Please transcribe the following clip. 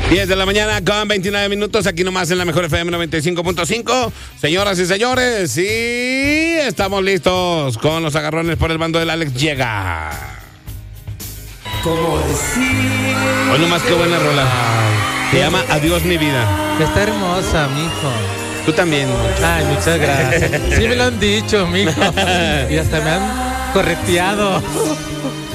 10 de la mañana con 29 minutos, aquí nomás en la mejor FM 95.5. Señoras y señores, sí, estamos listos con los agarrones por el bando del Alex llega. ¿Cómo decir? Hoy nomás qué buena rola. Se llama Adiós mi vida. Está hermosa, mijo. Tú también. Ay, muchas gracias. Sí me lo han dicho, mijo. Y hasta me han correteado.